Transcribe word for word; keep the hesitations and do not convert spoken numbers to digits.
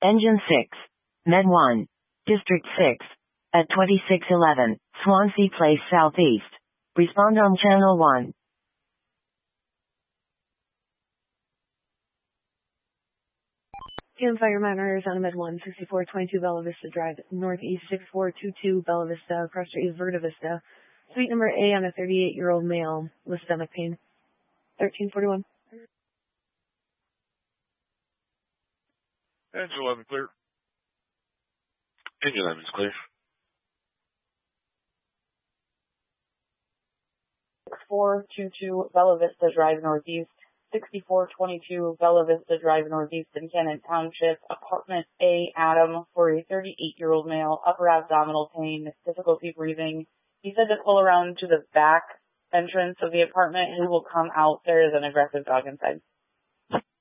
Engine six. Med one. District six. At twenty-six eleven, Swansea Place Southeast. Respond on Channel one. Cam Fire Mountain Arizona Med one, sixty-four twenty-two Bella Vista Drive, Northeast six four two two Bella Vista, Cross Street Verta Vista. Suite number A on a thirty-eight-year-old male with stomach pain. thirteen forty-one. Engine eleven clear. Engine eleven is clear. six four two two Bella Vista Drive Northeast, sixty-four twenty-two Bella Vista Drive Northeast in Cannon Township, apartment A, Adam, for a thirty-eight-year-old male, upper abdominal pain, difficulty breathing. He said to pull around to the back entrance of the apartment. He will come out. There is an aggressive dog inside.